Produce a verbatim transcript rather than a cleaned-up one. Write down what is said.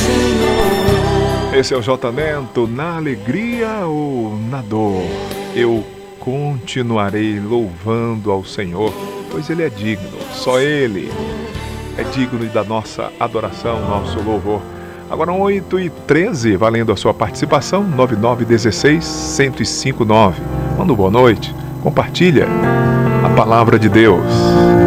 Esse é o J Neto, na alegria ou na dor, eu continuarei louvando ao Senhor, pois Ele é digno, só Ele é digno da nossa adoração, nosso louvor. Agora oito e treze, valendo a sua participação, nove nove um seis, um zero cinco nove. Manda uma boa noite, compartilha a palavra de Deus.